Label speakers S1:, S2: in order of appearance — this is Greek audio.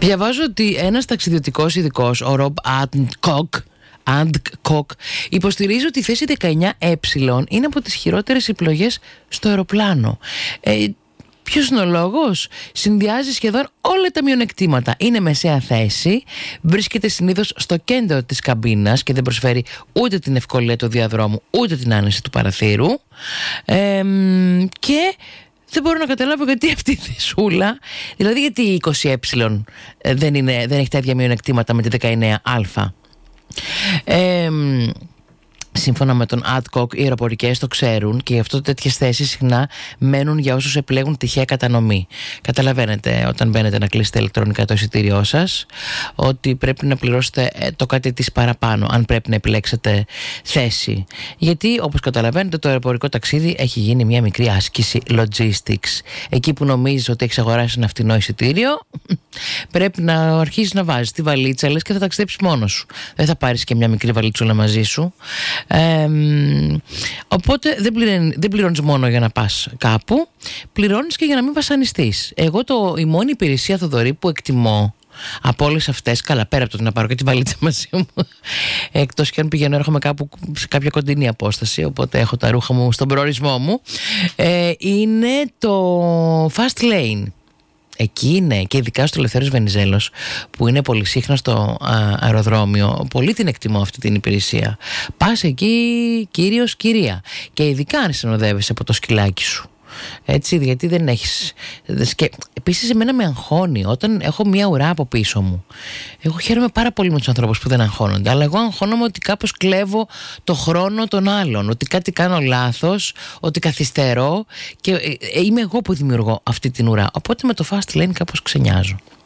S1: Διαβάζω ότι ένας ταξιδιωτικός ειδικός, ο Ρομπ Αντκοκ, υποστηρίζει ότι η θέση 19Ε είναι από τις χειρότερες επιλογές στο αεροπλάνο. Ποιος είναι ο λόγος? Συνδυάζει σχεδόν όλα τα μειονεκτήματα. Είναι μεσαία θέση, βρίσκεται συνήθως στο κέντρο της καμπίνας και δεν προσφέρει ούτε την ευκολία του διαδρόμου ούτε την άνεση του παραθύρου, και δεν μπορώ να καταλάβω γιατί αυτή η θεσούλα, δηλαδή γιατί η 20Ε δεν έχει τα ίδια μειονεκτήματα με τη 19Α. Σύμφωνα με τον Adcock, οι αεροπορικές το ξέρουν και γι' αυτό τέτοιες θέσεις συχνά μένουν για όσους επιλέγουν τυχαία κατανομή. Καταλαβαίνετε όταν μπαίνετε να κλείσετε ηλεκτρονικά το εισιτήριό σας ότι πρέπει να πληρώσετε το κάτι της παραπάνω αν πρέπει να επιλέξετε θέση. Γιατί όπως καταλαβαίνετε το αεροπορικό ταξίδι έχει γίνει μια μικρή άσκηση logistics. Εκεί που νομίζεις ότι έχεις αγοράσει ένα φτηνό εισιτήριο, πρέπει να αρχίσεις να βάζεις τη βαλίτσα λες και θα ταξιδέψεις μόνος σου. Δεν θα πάρεις και μια μικρή βαλίτσουλα μαζί σου. Οπότε δεν πληρώνεις μόνο για να πας κάπου, πληρώνεις και για να μην βασανιστείς. Εγώ η μόνη υπηρεσία, Θοδωρή, που εκτιμώ από όλες αυτές, καλά πέρα από το να πάρω και τη βαλίτσα μαζί μου, εκτός και αν πηγαίνω έρχομαι κάπου σε κάποια κοντινή απόσταση, οπότε έχω τα ρούχα μου στον προορισμό μου, είναι το fast lane. Εκεί είναι, και ειδικά στο Ελευθέριος Βενιζέλος που είναι πολύ συχνά στο αεροδρόμιο, πολύ την εκτιμώ αυτή την υπηρεσία. Πας εκεί κύριος, κυρία, και ειδικά αν συνοδεύεσαι από το σκυλάκι σου, έτσι, γιατί δεν έχεις. Και επίσης εμένα με αγχώνει όταν έχω μια ουρά από πίσω μου. Εγώ χαίρομαι πάρα πολύ με τους ανθρώπους που δεν αγχώνονται, αλλά εγώ αγχώνομαι ότι κάπως κλέβω το χρόνο των άλλων, ότι κάτι κάνω λάθος, ότι καθυστερώ, και είμαι εγώ που δημιουργώ αυτή την ουρά. Οπότε με το fast lane κάπως ξενιάζω.